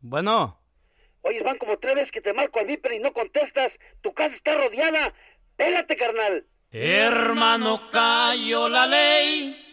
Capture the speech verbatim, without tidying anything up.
Bueno. Oye, van como tres veces que te marco al Viper y no contestas. Tu casa está rodeada. Pélate, carnal. Hermano, cayó la ley.